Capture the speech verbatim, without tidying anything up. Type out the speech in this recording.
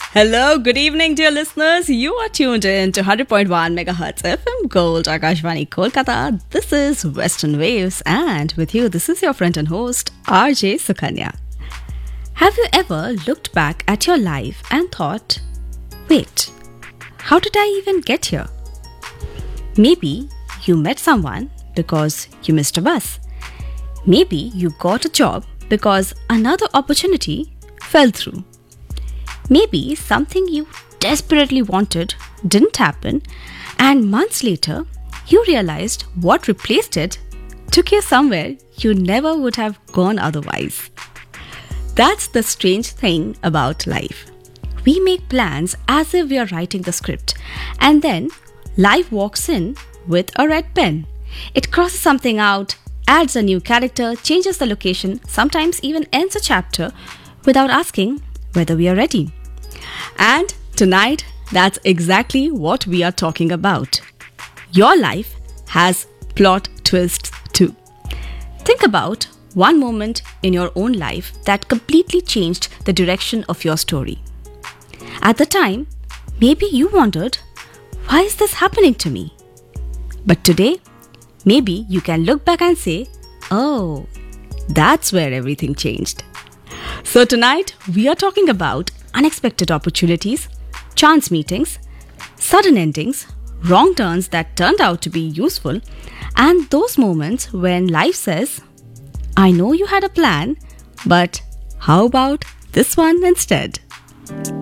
Hello, good evening, dear listeners. You are tuned in to one hundred point one megahertz F M Gold, Akashvani, Kolkata. This is Western Waves, and with you, this is your friend and host, R J Sukanya. Have you ever looked back at your life and thought, wait, how did I even get here? Maybe you met someone because you missed a bus. Maybe you got a job because another opportunity fell through. Maybe something you desperately wanted didn't happen, and months later, you realized what replaced it took you somewhere you never would have gone otherwise. That's the strange thing about life. We make plans as if we are writing the script, and then life walks in with a red pen. It crosses something out, adds a new character, changes the location, sometimes even ends a chapter without asking whether we are ready. And tonight, that's exactly what we are talking about. Your life has plot twists too. Think about one moment in your own life that completely changed the direction of your story. At the time, maybe you wondered, why is this happening to me? But today, maybe you can look back and say, oh, that's where everything changed. So tonight, we are talking about unexpected opportunities, chance meetings, sudden endings, wrong turns that turned out to be useful, and those moments when life says, I know you had a plan, but how about this one instead?